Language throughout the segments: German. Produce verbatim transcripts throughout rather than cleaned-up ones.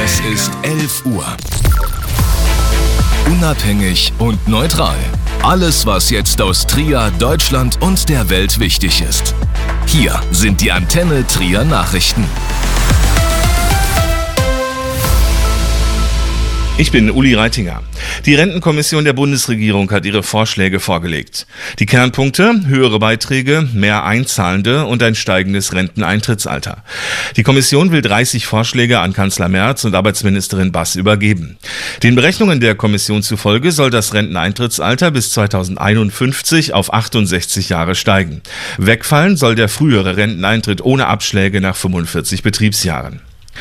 Es ist elf Uhr. Unabhängig und neutral. Alles, was jetzt aus Trier, Deutschland und der Welt wichtig ist. Hier sind die Antenne Trier Nachrichten. Ich bin Uli Reitinger. Die Rentenkommission der Bundesregierung hat ihre Vorschläge vorgelegt. Die Kernpunkte: höhere Beiträge, mehr Einzahlende und ein steigendes Renteneintrittsalter. Die Kommission will dreißig Vorschläge an Kanzler Merz und Arbeitsministerin Bass übergeben. Den Berechnungen der Kommission zufolge soll das Renteneintrittsalter bis zweitausendeinundfünfzig auf achtundsechzig Jahre steigen. Wegfallen soll der frühere Renteneintritt ohne Abschläge nach fünfundvierzig Betriebsjahren.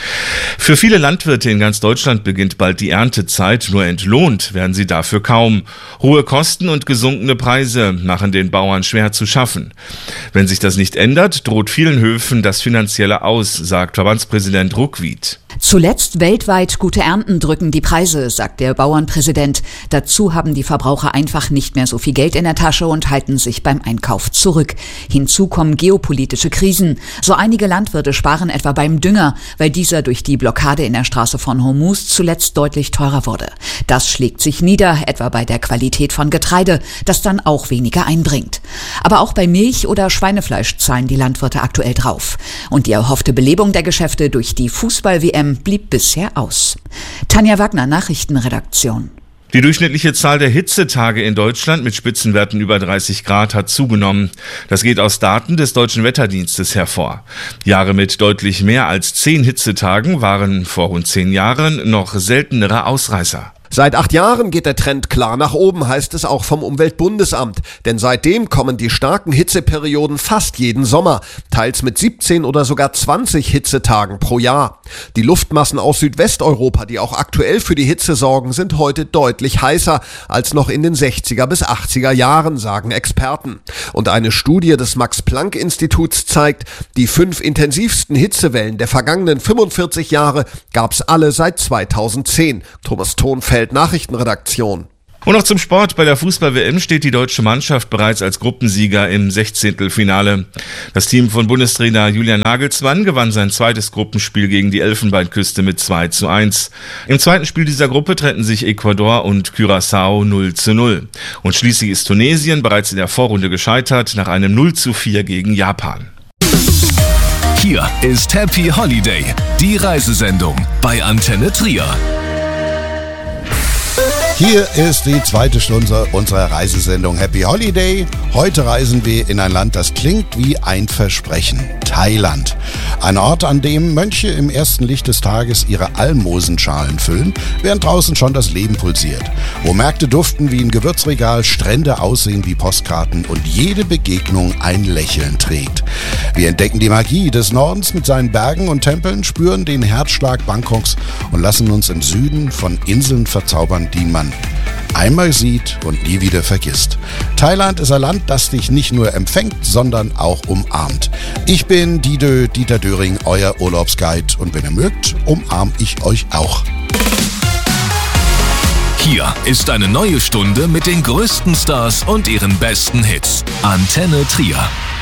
Für viele Landwirte in ganz Deutschland beginnt bald die Erntezeit, nur entlohnt werden sie dafür kaum. Hohe Kosten und gesunkene Preise machen den Bauern schwer zu schaffen. Wenn sich das nicht ändert, droht vielen Höfen das finanzielle Aus, sagt Verbandspräsident Ruckwied. Zuletzt weltweit gute Ernten drücken die Preise, sagt der Bauernpräsident. Dazu haben die Verbraucher einfach nicht mehr so viel Geld in der Tasche und halten sich beim Einkauf zurück. Hinzu kommen geopolitische Krisen. So einige Landwirte sparen etwa beim Dünger, weil dieser durch die Blockade in der Straße von Hormuz zuletzt deutlich teurer wurde. Das schlägt sich nieder, etwa bei der Qualität von Getreide, das dann auch weniger einbringt. Aber auch bei Milch oder Schweinefleisch zahlen die Landwirte aktuell drauf. Und die erhoffte Belebung der Geschäfte durch die Fußball-W M blieb bisher aus. Tanja Wagner, Nachrichtenredaktion. Die durchschnittliche Zahl der Hitzetage in Deutschland mit Spitzenwerten über dreißig Grad hat zugenommen. Das geht aus Daten des Deutschen Wetterdienstes hervor. Jahre mit deutlich mehr als zehn Hitzetagen waren vor rund zehn Jahren noch seltenere Ausreißer. Seit acht Jahren geht der Trend klar nach oben, heißt es auch vom Umweltbundesamt. Denn seitdem kommen die starken Hitzeperioden fast jeden Sommer, teils mit siebzehn oder sogar zwanzig Hitzetagen pro Jahr. Die Luftmassen aus Südwesteuropa, die auch aktuell für die Hitze sorgen, sind heute deutlich heißer als noch in den sechziger bis achtziger Jahren, sagen Experten. Und eine Studie des Max-Planck-Instituts zeigt, die fünf intensivsten Hitzewellen der vergangenen fünfundvierzig Jahre gab's alle seit zweitausendzehn. Thomas Thonfeld, Nachrichtenredaktion. Und noch zum Sport. Bei der Fußball-W M steht die deutsche Mannschaft bereits als Gruppensieger im Sechzehntelfinale. Das Team von Bundestrainer Julian Nagelsmann gewann sein zweites Gruppenspiel gegen die Elfenbeinküste mit zwei zu eins. Im zweiten Spiel dieser Gruppe trennten sich Ecuador und Curaçao null zu null. Und schließlich ist Tunesien bereits in der Vorrunde gescheitert nach einem null zu vier gegen Japan. Hier ist Happy Holiday, die Reisesendung bei Antenne Trier. Hier ist die zweite Stunde unserer Reisesendung Happy Holiday. Heute reisen wir in ein Land, das klingt wie ein Versprechen. Thailand. Ein Ort, an dem Mönche im ersten Licht des Tages ihre Almosenschalen füllen, während draußen schon das Leben pulsiert. Wo Märkte duften wie ein Gewürzregal, Strände aussehen wie Postkarten und jede Begegnung ein Lächeln trägt. Wir entdecken die Magie des Nordens mit seinen Bergen und Tempeln, spüren den Herzschlag Bangkoks und lassen uns im Süden von Inseln verzaubern, die man einmal sieht und nie wieder vergisst. Thailand ist ein Land, das dich nicht nur empfängt, sondern auch umarmt. Ich bin Didö, Dieter Döring, euer Urlaubsguide, und wenn ihr mögt, umarm ich euch auch. Hier ist eine neue Stunde mit den größten Stars und ihren besten Hits. Antenne Trier.